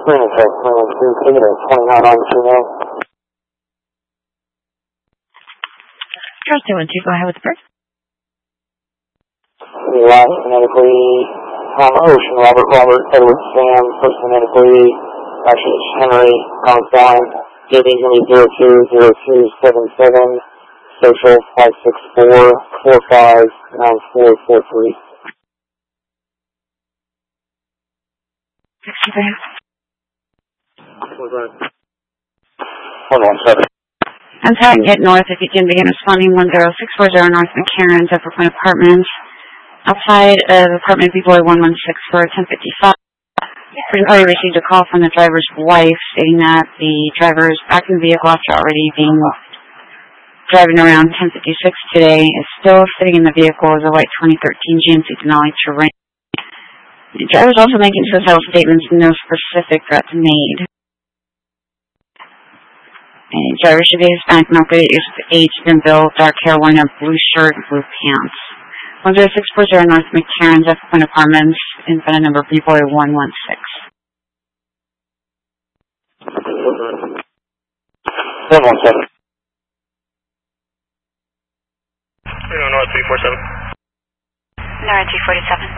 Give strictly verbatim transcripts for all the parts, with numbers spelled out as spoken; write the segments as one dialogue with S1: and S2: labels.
S1: Green Tech, Green two, ticket at twenty-nine on two now.
S2: Charles two one two, go ahead with the first.
S1: Last phonetically, Tom Ocean, Robert, Robert, Edward, Sam, first phonetically, actually it's Henry, Tom Stein, J D Jimmy zero two zero two seven seven, social five six four four five nine four four three. One one seven.
S2: I'm trying to get north if you can begin responding one zero six four zero North McCarran, Zephyr Point Apartments. Outside of apartment B-Boy one one six for ten fifty-five. Pretty party received a call from the driver's wife stating that the driver is back in the vehicle after already being driving around ten fifty-six today, is still sitting in the vehicle as a white twenty thirteen G M C Denali Terrain. The driver is also making suicidal statements, no specific threats made. The driver should be Hispanic, no good age, thin build, dark hair, wearing a blue shirt, blue pants. one zero six four zero North McCarran, Zephyr Point Apartments, in front of number B-Boy one one six.
S1: one one seven.
S3: North three four seven.
S2: North three forty-seven.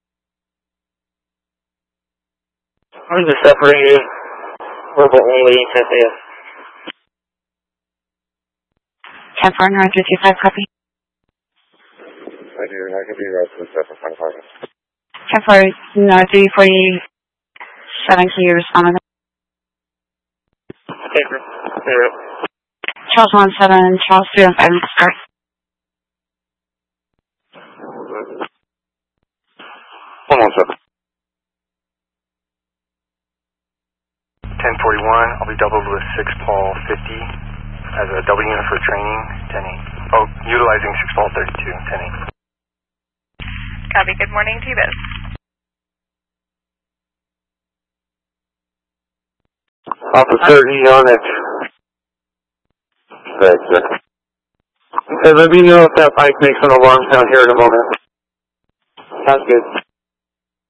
S1: Where's the separated? Verbal only, F F.
S2: ten four North three two five, copy.
S4: I do, and I can be right to the Zephyr Point Apartments.
S2: ten four North three forty-seven, can you respond with that?
S1: Okay, zero.
S2: Charles one seven, Charles three one five, start.
S4: one one seven.
S3: ten forty-one, I'll be doubled with six Paul fifty as a double unit for training, ten eight. Oh, utilizing six Paul thirty-two, ten eight.
S5: Copy, good morning, T-Biz.
S1: Officer unit.
S4: Thanks, sir.
S1: Okay, let me know if that bike makes an alarm sound here in a moment. Sounds good.